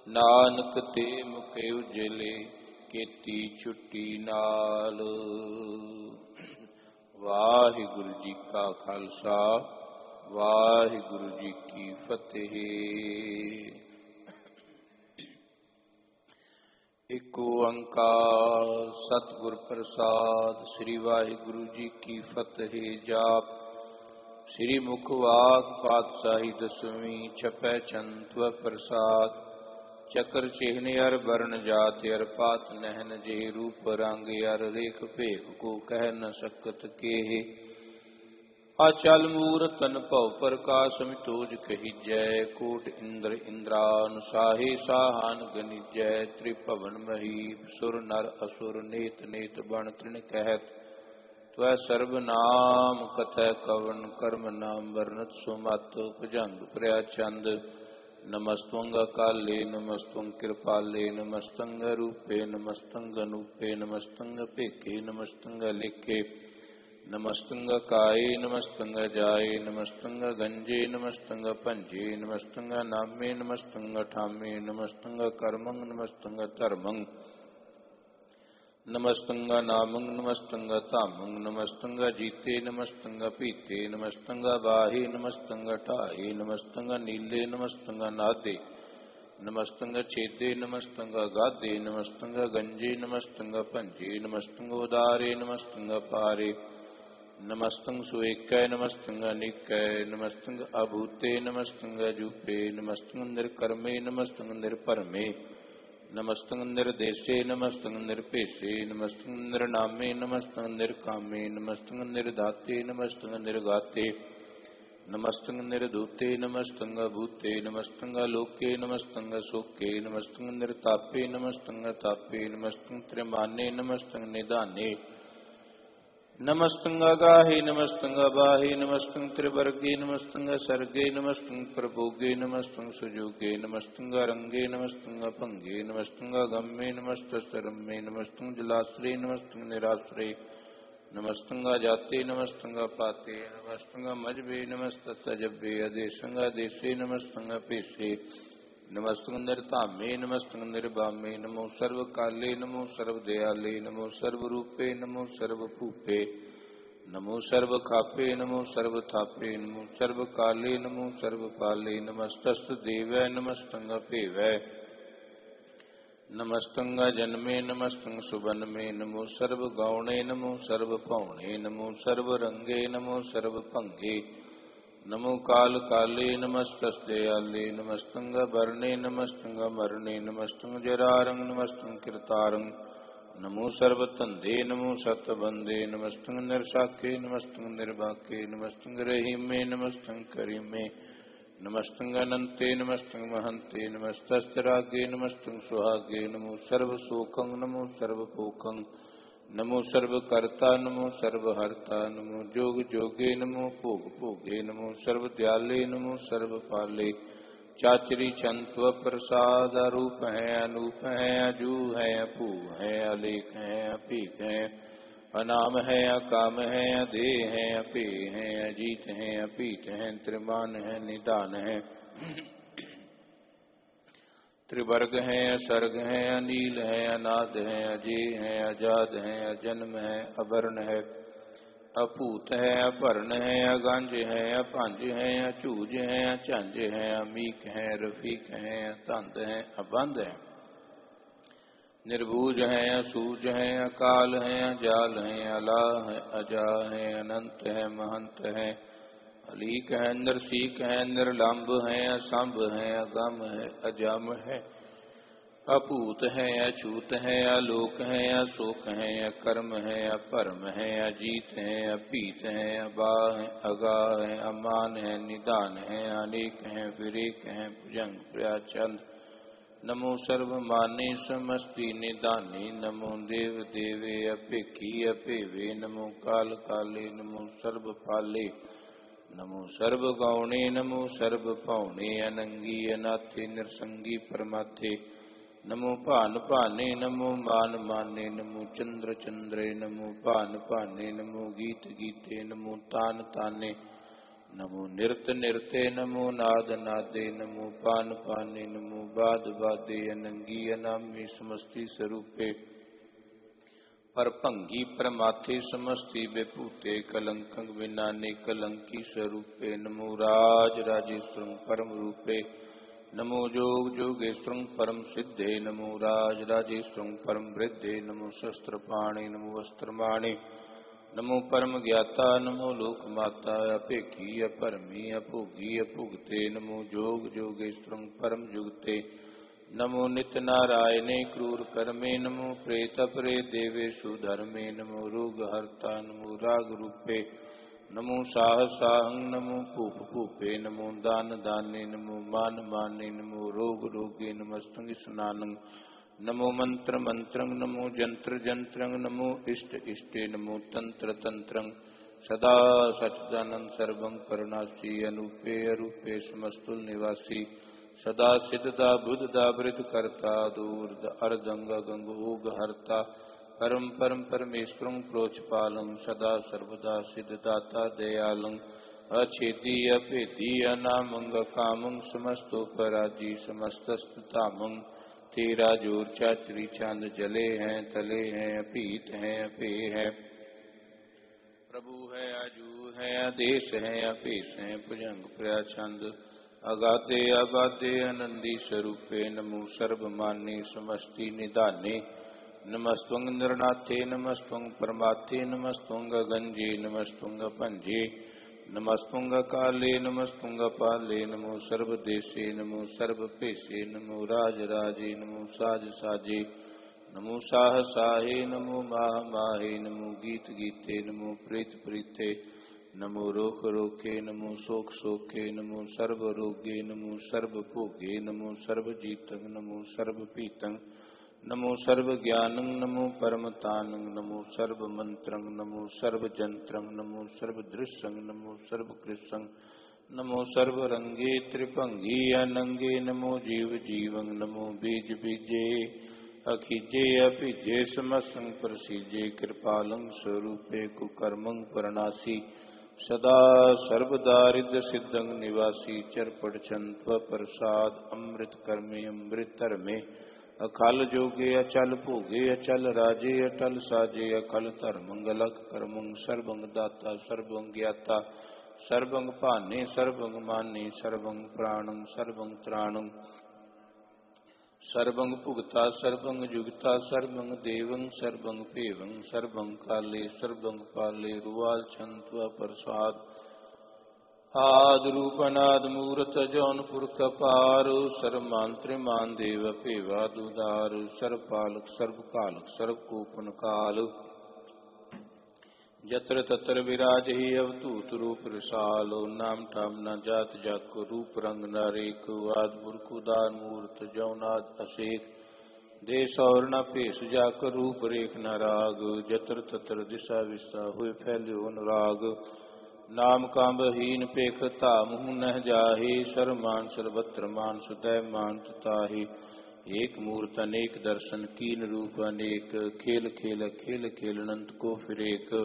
ਨਾਨਕ ਤੇ ਮੁਕੇ ਉਜਲੇ ਕੀਤੀ ਛੁੱਟੀ ਨਾਲ। ਵਾਹਿਗੁਰੂ ਜੀ ਕਾ ਖਾਲਸਾ, ਵਾਹਿਗੁਰੂ ਜੀ ਕੀ ਫਤਿਹ। ਏਕ ਓੰਕਾਰ ਸਤਿਗੁਰ ਪ੍ਰਸਾਦ। ਸ੍ਰੀ ਵਾਹਿਗੁਰੂ ਜੀ ਕੀ ਫਤਿਹ। ਜਾਪ ਸ੍ਰੀ ਮੁਖ ਵਾਕ ਪਾਤਸ਼ਾਹੀ ਦਸਵੀਂ ਛਪੈ ਚੰਤ ਪ੍ਰਸਾਦ। ਚਕਰ ਚਿਹਨ ਅਰ ਬਰਨ ਜਾਤ ਅਰ ਪਾਤ ਨਹਿਨ ਜੇ ਰੂਪ ਰੰਗ ਅਰ ਰੇਖ ਭੇਖ ਕੋ ਕਹਿ ਨ ਸਕਤ ਕੇਹ। ਆਚਲ ਮੂਰਤ ਤਨ ਭਉ ਪ੍ਰਕਾਸ਼ ਮਿਟੋਜ ਕਹੀਜੈ। ਕੋਟ ਇੰਦਰ ਇੰਦਰਾਨ ਸਾਹੇ ਸਾਹਾਨ ਗਨੀਜੈ। ਤ੍ਰਿਭਵਨ ਮਹੀਪ ਸੁਰ ਨਰ ਅਸੁਰ ਨੇਤ ਨੇਤ ਬਣ ਤ੍ਰਿਣ ਕਹਿਤ। ਤਵੈ ਸਰਬ ਨਾਮ ਕਥੈ ਕਵਨ ਕਰਮ ਨਾਮ ਵਰਨਤ ਸੁਮਤ। ਭੁਜੰਗ ਪ੍ਰਿਆ ਚੰਦ ਨਮਸਤੁੰਗ ਅਕਾਲੇ ਨਮਸਤੁੰਗ ਕਿਰਪਾਲੇ। ਨਮਸਤੰਗ ਰੂਪੇ ਨਮਸਤੰਗ ਅਨੂਪੇ। ਨਮਸਤੰਗ ਭੇਖੇ ਨਮਸਤੰਗ ਲੇਖੇ। ਨਮਸਤੰਗ ਕਾਏ ਨਮਸਤੰਗ ਜਾਏ। ਨਮਸਤੰਗ ਗੰਜੇ ਨਮਸਤੰਗ ਭੰਜੇ। ਨਮਸਤੰਗ ਨਾਮੇ ਨਮਸਤੰਗ ਠਾਮੇ। ਨਮਸਤੰਗ ਕਰਮੰ ਨਮਸਤੰਗ ਧਰਮੰ। ਨਮਸਤੰਗ ਨਾਮੰ ਨਮਸਤੰਗ ਧਾਮੰ। ਨਮਸਤੰਗ ਜੀਤੇ ਨਮਸਤੰਗ ਪੀਤੇ। ਨਮਸਤੰਗ ਬਾਹੇ ਨਮਸਤੰਗ ਢਾਏ। ਨਮਸਤੰਗ ਨੀਲੇ ਨਮਸਤੰਗ ਨਾਦੇ। ਨਮਸਤੰਗ ਛੇਦੇ ਨਮਸਤੰਗ ਗਾਦੇ। ਨਮਸਤੰਗ ਗੰਜੇ ਨਮਸਤੰਗ ਭੰਜੇ। ਨਮਸਤੰਗ ਉਦਾਰੇ ਨਮਸਤੰਗ ਪਾਰੇ। ਨਮਸਤੰਗ ਸੁਏਕੈ ਨਮਸਤੰਗ ਅਨੇਕੈ। ਨਮਸਤੰਗ ਅਭੂਤੇ ਨਮਸਤੰਗ ਅਜੂਪੇ। ਨਮਸਤੰਗ ਨਿਰਕਰਮੇ ਨਮਸਤੰਗ ਨਿਰਭਰਮੇ। ਨਮਸਤੰਗ ਨਿਰਦੇਸ਼ੇ ਨਮਸਤੰਗ ਨਿਰਭੇਸ਼ੇ। ਨਮਸਤੰਗ ਨਿਰਨਾਮੇ ਨਮਸਤੰਗ ਨਿਰਕਾਮੇ। ਨਮਸਤੰਗ ਨਿਰਦਾਤੇ ਨਮਸਤੰਗ ਨਿਰਗਾਤੇ। ਨਮਸਤੰਗ ਨਿਰਦੂਤੇ ਨਮਸਤੰਗ ਅਭੂਤੇ। ਨਮਸਤੰਗ ਅਲੋਕੇ ਨਮਸਤੰਗ ਸੋਕੇ। ਨਮਸਤੰਗ ਨਿਰਤਾਪੇ ਨਮਸਤੰਗ ਤਾਪੇ। ਨਮਸਤੰਗ ਤ੍ਰਿਮਾਨੇ ਨਮਸਤੰਗ ਨਿਧਾਨੇ। ਨਮਸਤੰਗ ਅਗਾਹੇ ਨਮਸਤੰਗ ਅਬਾਹੇ। ਨਮਸਤੰਗ ਤ੍ਰਿਵਰਗੇ ਨਮਸਤੰਗ ਸਰਗੇ। ਨਮਸਤੰਗ ਪ੍ਰਭੋਗੇ ਨਮਸਤੰਗ ਸੁਜੋਗੇ। ਨਮਸਤੰਗ ਰੰਗੇ ਨਮਸਤੰਗ ਭੰਗੇ। ਨਮਸਤੰਗ ਅਗੰਮੇ ਨਮਸਤਸਰਮੇ। ਨਮਸਤੰਗ ਜਲਾਸਰੇ ਨਮਸਤੰਗ ਨਿਰਾਸਰੇ। ਨਮਸਤੰਗ ਜਾਤੇ ਨਮਸਤੰਗ ਪਾਤੇ। ਨਮਸਤੰਗ ਮਜਬੇ ਨਮਸਤਸ ਜੱਬੇ। ਅਦੇਸੰਗ ਅਦੇਸੇ ਨਮਸਤੰਗ ਭੇਸੇ। ਨਮਸਤੰਗ ਨਿਰਧਾਮੇ ਨਮਸਤੰਗ ਨਿਰਬਾਮੇ। ਨਮੋ ਸਰਵ ਕਾਲੇ ਨਮੋ ਸਰਵ ਦਿਆਲੇ। ਨਮੋ ਸਰਵ ਰੂਪੇ ਨਮੋ ਸਰਵ ਭੂਪੇ। ਨਮੋ ਸਰਵ ਖਾਪੇ ਨਮੋ ਸਰਵ ਥਾਪੇ। ਨਮੋ ਸਰਵ ਕਾਲੇ ਨਮੋ ਸਰਵ ਪਾਲੇ। ਨਮਸਤਸਤ ਦੇਵੈ ਨਮਸਤੰਗ ਭੇਵੈ। ਨਮਸਤੰਗ ਜਨਮੇ ਨਮਸਤੰਗ ਸੁਬਨਮੇ। ਨਮੋ ਸਰਵ ਗਾਉਣੇ ਨਮੋ ਸਰਵ ਭਾਉਣੇ। ਨਮੋ ਸਰਵ ਰੰਗੇ ਨਮੋ ਸਰਵ ਭੰਗੇ। ਨਮੋ ਕਾਲ ਕਾਲੇ ਨਮਸਤਸ ਦਿਆਲੇ। ਨਮਸਤੰਗ ਬਰਨੇ ਨਮਸਤੰਗ ਮਰਨੇ। ਨਮਸਤੰਗ ਜਰਾਰੰਗ ਨਮਸਤੰਗ ਕਿਰਤਾਰੰਗ। ਨਮੋ ਸਰਬ ਧੰਦੇ ਨਮੋ ਸਤ ਬੰਦੇ। ਨਮਸਤੰਗ ਨਿਰਸਾਖੇ ਨਮਸਤੰਗ ਨਿਰਬਾਖੇ। ਨਮਸਤੰਗ ਰਹੀਮੇ ਨਮਸਤੰਗ ਕਰੀਮੇ। ਨਮਸਤੰਗ ਅਨੰਤੇ ਨਮਸਤੰਗ ਮਹੰਤੇ। ਨਮਸਤਸਤ ਰਾਗੇ ਨਮਸਤੰਗ ਸੁਹਾਗੇ। ਨਮੋ ਸਰਬ ਸੋਖੰ ਨਮੋ ਸਰਬ ਭੋਖੰ। ਨਮੋ ਸਰਬ ਕਰਤਾ ਨਮੋ ਸਰਬ ਹਰਤਾ। ਨਮੋ ਜੋਗ ਜੋਗੇ ਨਮੋ ਭੋਗ ਭੋਗੇ। ਨਮੋ ਸਰਬ ਦਿਆਲੇ ਨਮੋ ਸਰਬ ਪਾਲੇ। ਚਾਚਰੀ ਛੰਤਵ ਪ੍ਰਸਾਦ। ਅਰੂਪ ਹੈ ਅਨੂਪ ਹੈ ਅਜੂ ਹੈ ਅਭੂ ਹੈ ਅਲੇਖ ਹੈ ਅਭੀਖ ਹੈ। ਅਨਾਮ ਹੈ ਅਕਾਮ ਹੈ ਅਦੇਹ ਹੈ ਅਭੇ ਹੈ ਅਜੀਤ ਹੈ ਅਭੀਤ ਹੈ। ਤ੍ਰਿਮਾਨ ਹੈ ਨਿਧਾਨ ਹੈ। त्रिवर्ग है असर्ग है अनील है अनाद है अजय है आजाद है अजन्म है अवर्ण है अपूत है अपर्ण है अगंज है अपंज है अचूज है अचंज है अमीक है रफीक है अतंद है अबंध है। निर्बूज है असूज है अकाल है अजाल है अला है अजा है अनंत है महंत है अलीक है नरसीक है निर्लंब है असंभ है अगम है अजम है अपूत है अछूत है आलोक है अशोक है अकर्म है अपरम है अजीत है अपीत है अबा है अगा है अमान है निदान है अनेक है विरेक है भुजंग प्रियाचंद। नमो सर्वमाने समस्ति निदाने। नमो देव देवे अपेखी अपेवे। नमो काल काले नमो सर्वपाले। नमो सर्व गौणे नमो सर्व पौणे। अनंगी अनाथे निरसंगी परमाथे। नमो भान भाने नमो मान माने। नमो चंद्र चंद्रे नमो भान भाने। नमो गीत गीते नमो तान ताने। नमो निरत निरते नमो नाद नादे नमो पान पाने नमो बाद बादे अनंगी अनामी समस्ति स्वरूपे परभंगी परमाथे समस्ति विभूते कलंकं विनाने कलंकी स्वरूपे नमो राज राजेश्वरं परम रूपे नमो जोग जोगेश्वरं परम सिद्धे नमो राज राजेश्वरं परम वृद्धे नमो शस्त्र पाणे नमो वस्त्रमाणे नमो परम ज्ञाता नमो लोक माता अपेखी अपरमी अभोगी अभुगते नमो जोग जोगेश्वरं परम जुगते नमो नित्य नारायणे क्रूर कर्मे नमो प्रेत परे देवेशु धर्मे नमो रोग हर्ता नमो राग रूपे नमो साहसाहं नमो भूप भूपे नमो दान दाने नमो मान माने नमो रोग रोगे नमस्तंग स्नानं नमो मंत्र मंत्रं नमो जंत्र जंत्रं नमो इष्ट इष्टे नमो तंत्र तंत्रं सदा सच्चिदानंद सर्वं करुणासी अनूपे अरूपे समस्तुल निवासी सदा सिद्धदा बुद्धदा वृद्ध कर्ता दूर अर्धंग गंगोग हर्ता परम परम परमेश्वरं प्रोचपालं सदा सर्वदा सिद्धदाता दयालं अछेदी अभेदी अनामंग कामं समस्तोपराजी समस्तस्तुतामं तेरा जोर चाचरी चांद जले हैं तले हैं अपीत हैं अपे हैं प्रभु है आजू है आदेश है अपेश है भुजंग प्रयाचंद अगाधे अबाधे आनंदी स्वरूपे नमो सर्वमान्य समस्ति निदाने नमस्तुंग नरनाथे नमस्तुंग परमाथे नमस्तुंग गंजे नमस्तुंग पंजे नमस्तुंग काले नमस्तुंग पाले नमो सर्वदेशे नमो सर्वपेशे नमो राज राजे नमो साज साजे नमो साह साहे नमो माह माहे नमो गीत गीते नमो प्रीत प्रीते नमो रोख रोखे नमो शोक शोके नमो सर्व रोगे नमो सर्व भोगे नमो सर्व जीतं नमो सर्व पीतं नमो सर्व ज्ञानं नमो परमतानं नमो सर्व मंत्रं नमो सर्व जंत्रं नमो सर्व दृश्यं नमो सर्व कृष्णं नमो सर्व रंगे त्रिभंगी अनंगे नमो जीव जीवं नमो बीज बीजे अखिजे अभिजे समसं प्रसीजे कृपालं स्वरूपे कुकर्मं परनासी सदा सर्वदारिद्र सिद्धं निवासी चरपट छंत्व प्रसाद अमृत कर्मे अमृतर में अकाल जोगे अचल भोगे अचल राजे अटल साजे अकल धर्मंगलक कर्मं सर्वंग दाता सर्वं ज्ञाता सर्वं पाने सर्वं माने सर्वं प्राणं सर्वं त्राणं सर्वं भुगता सर्वं जुगता सर्वं देवं सर्वं पेवं सर्वं काले सर्वं पाले रुवाल छंत्व प्रसाद आद रूपनाद मूरत जौनपुर कपार सर्वमांत्रिमान देव पेवा दुदार सर्वपालक सर्वकालक सर्वकोपन काल जत्र तत्र विराज ही अवतूत रूप रसालो नाम ठाम न जात जाको रूप रंग नारेक आद बुरखुदार मूर्त जौनाद असेक देश और न पेश जाकर रूप रेख न राग जत्र तत्र दिशा विशा हुए फैल्यो अनुराग नाम कांबहीन पेखता मुँह न जाहे सर्वमान सर्वत्र मान सुदय मान ताहि एक मूर्त अनेक दर्शन कीन रूप अनेक खेल खेल खेल खेल अनंत को फिर एक